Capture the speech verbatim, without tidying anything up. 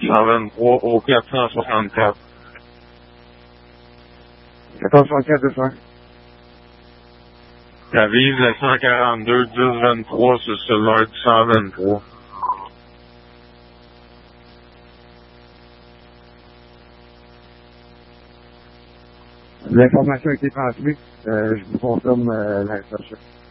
cent vingt-trois au quatre cent soixante-quatre. quatorze soixante-quatre deux cents. T'avises le cent quarante-deux dix vingt-trois sur le cellulaire du cent vingt-trois. L'information a été transmise. Euh, je vous confirme euh, la recherche.